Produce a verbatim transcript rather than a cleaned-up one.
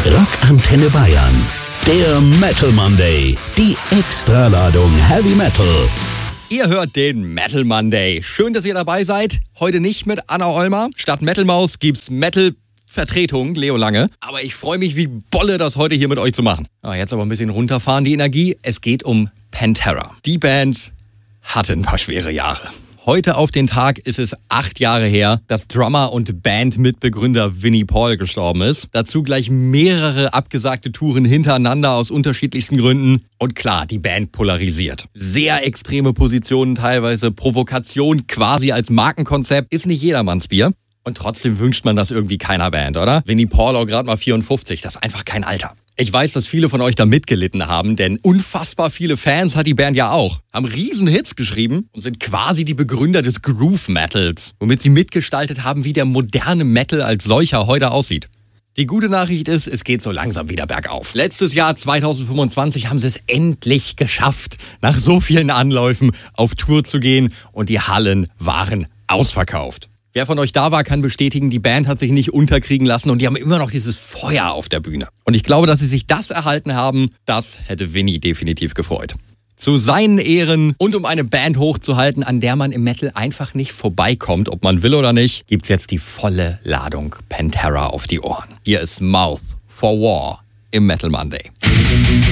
Rock Antenne Bayern. Der Metal Monday. Die Extraladung Heavy Metal. Ihr hört den Metal Monday. Schön, dass ihr dabei seid. Heute nicht mit Anna Olmer. Statt Metal Maus gibt's Metal Vertretung, Leo Lange. Aber ich freue mich wie Bolle, das heute hier mit euch zu machen. Ah, jetzt aber ein bisschen runterfahren, die Energie. Es geht um Pantera. Die Band hatte ein paar schwere Jahre. Heute auf den Tag ist es acht Jahre her, dass Drummer und Bandmitbegründer Vinnie Paul gestorben ist. Dazu gleich mehrere abgesagte Touren hintereinander aus unterschiedlichsten Gründen. Und klar, die Band polarisiert. Sehr extreme Positionen teilweise, Provokation quasi als Markenkonzept, ist nicht jedermanns Bier. Und trotzdem wünscht man das irgendwie keiner Band, oder? Vinnie Paul auch gerade mal vierundfünfzig, das ist einfach kein Alter. Ich weiß, dass viele von euch da mitgelitten haben, denn unfassbar viele Fans hat die Band ja auch. Haben riesen Hits geschrieben und sind quasi die Begründer des Groove Metals, womit sie mitgestaltet haben, wie der moderne Metal als solcher heute aussieht. Die gute Nachricht ist, es geht so langsam wieder bergauf. Letztes Jahr zwanzig fünfundzwanzig haben sie es endlich geschafft, nach so vielen Anläufen auf Tour zu gehen und die Hallen waren ausverkauft. Wer von euch da war, kann bestätigen, die Band hat sich nicht unterkriegen lassen und die haben immer noch dieses Feuer auf der Bühne. Und ich glaube, dass sie sich das erhalten haben, das hätte Vinnie definitiv gefreut. Zu seinen Ehren und um eine Band hochzuhalten, an der man im Metal einfach nicht vorbeikommt, ob man will oder nicht, gibt's jetzt die volle Ladung Pantera auf die Ohren. Hier ist Mouth for War im Metal Monday.